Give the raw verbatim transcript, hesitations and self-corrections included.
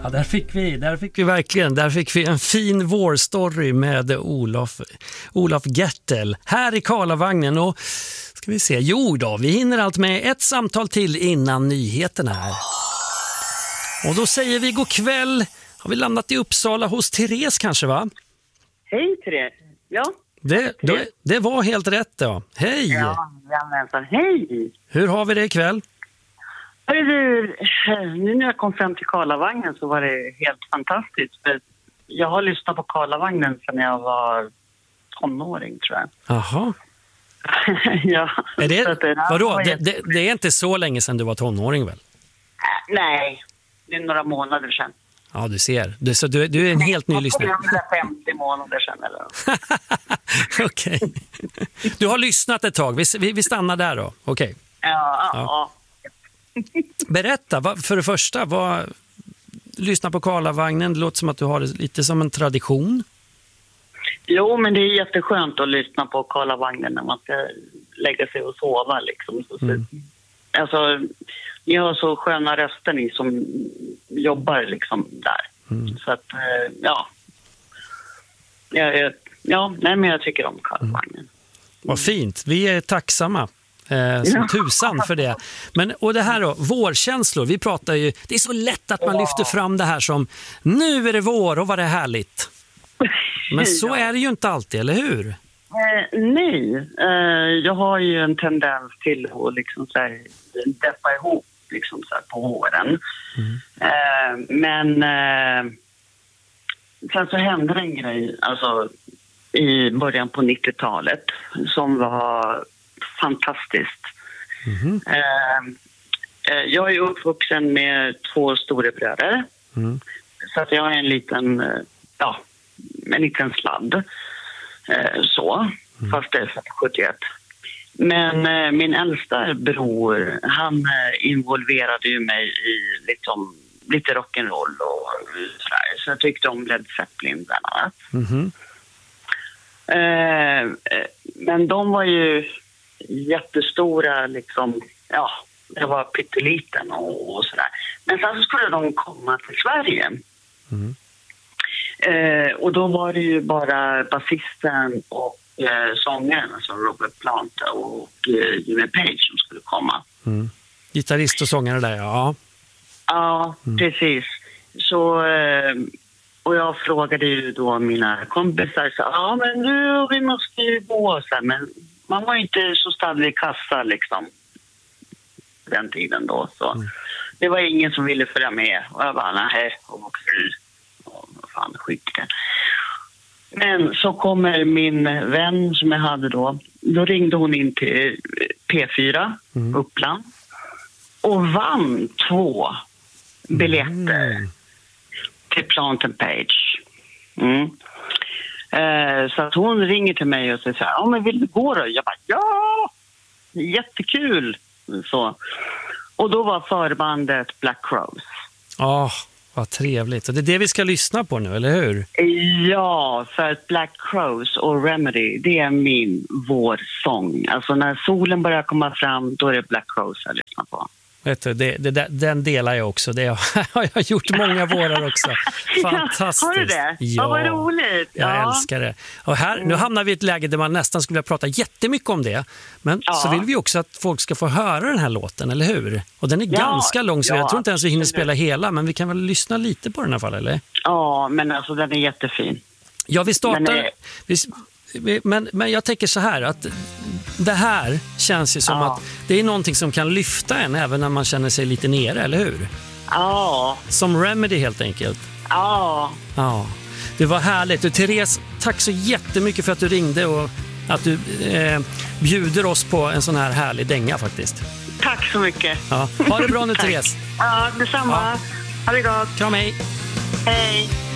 Ja, där fick vi, där fick vi verkligen, där fick vi en fin vårstory med Olof, Olof Gertel här i Karlavagnen. Och ska vi se, jo då, vi hinner allt med ett samtal till innan nyheterna här. Och då säger vi god kväll. Har vi landat i Uppsala hos Therese kanske, va? Hej Therese. Ja. Det, då, det var helt rätt då. Hej! Ja, jag hej! Hur har vi det ikväll? Du, nu när jag kom fram till Karlavagnen så var det helt fantastiskt. För jag har lyssnat på Karlavagnen sedan jag var tonåring, tror jag. Jaha. Ja. Är det, det vadå? Det, det, det är inte så länge sedan du var tonåring, väl? Nej, det är några månader sedan. Ja, du ser. Du, så du, du är en helt ny lyssnare. hundrafemtio månader sedan eller Okej. Okay. Du har lyssnat ett tag. Vi, vi, vi stannar där då. Okej. Okay. Ja, ja. ja. Berätta, vad, för det första, vad, lyssna på Karlavagnen. Det låter som att du har det lite som en tradition. Jo, men det är jätteskönt att lyssna på Karlavagnen när man ska lägga sig och sova. Liksom. Mm. Alltså, ni har så sköna röster ni som jobbar liksom där. Mm. Så att, ja. Ja, ja nej, men jag tycker om Karlavagnen. Mm. Vad fint. Vi är tacksamma. Eh, som ja. tusan för det. Men, och det här då, vårkänslor. Vi pratar ju, det är så lätt att man ja. lyfter fram det här som nu är det vår och vad det är härligt. Men så ja. är det ju inte alltid, eller hur? Eh, nej. Eh, jag har ju en tendens till att liksom så här, deppa ihop liksom så här på våren. Mm. Eh, men eh, sen så hände en grej alltså, i början på nittiotalet som var fantastiskt. Mm. Eh, jag är uppvuxen med två storebröder. Mm. Så att jag är en liten, ja, en liten sladd. Eh, så, mm. fast det är sjuttioett. Men eh, min äldsta bror, han eh, involverade ju mig i liksom, lite rock'n'roll och sådär. Så jag tyckte om Led Zeppelin bland annat. Mm. Eh, men de var ju jättestora liksom, ja, jag var pytteliten och, och sådär. Men sen så skulle de komma till Sverige. Mm. Eh, och då var det ju bara basisten och eh, sångaren, alltså Robert Plant och eh, Jimmy Page som skulle komma. Mm. Gitarrist och sångare där, ja. Ja, mm. precis. Så, eh, och jag frågade ju då mina kompisar, så, ja men nu, vi måste ju gå så här, men man var inte så stadig i kassa liksom den tiden då. Så mm. det var ingen som ville följa med. Och jag bara, nej, och fri. Och fan, skit det. Men så kommer min vän som jag hade då. Då ringde hon in till P fyra, mm. Uppland. Och vann två biljetter mm. till Plant and Page. Mm. Eh, så att hon ringer till mig och säger så här, ja men vill du gå då? Jag bara, ja! Jättekul! Så. Och då var förbandet Black Crowes. Ja, oh, vad trevligt. Och det är det vi ska lyssna på nu, eller hur? Ja, för att Black Crowes och Remedy, det är min vårsång. Alltså när solen börjar komma fram, då är det Black Crowes jag lyssnar på. Vet du, det, det, den delar jag också. Det har jag gjort många vårar också. Fantastiskt. Har du det? Ja, vad roligt. Jag ja. älskar det. Och här, nu hamnar vi i ett läge där man nästan skulle vilja prata jättemycket om det. Men ja. så vill vi också att folk ska få höra den här låten, eller hur? Och den är ja. ganska lång, så ja. jag tror inte ens vi hinner spela hela. Men vi kan väl lyssna lite på den här fall, eller? Ja, men alltså den är jättefin. Ja, vi startar... Är... Vi, men, men jag tänker så här att det här känns ju som ja. att det är någonting som kan lyfta en även när man känner sig lite nere, eller hur? Ja. Som Remedy helt enkelt. Ja. Ja. Det var härligt. Och Therese, tack så jättemycket för att du ringde och att du eh, bjuder oss på en sån här härlig dänga faktiskt. Tack så mycket. Ja. Ha det bra nu, Therese. Ja, detsamma. Ja. Ha det gott. Kram, hej. Hej.